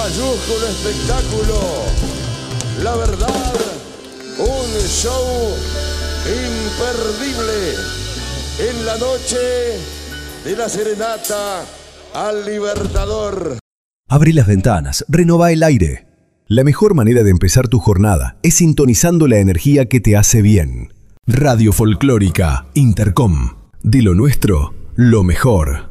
mayúsculo espectáculo. La verdad, un show imperdible en la noche de la serenata al Libertador. Abre las ventanas, renová el aire. La mejor manera de empezar tu jornada es sintonizando la energía que te hace bien. Radio Folclórica Intercom. De lo nuestro, lo mejor.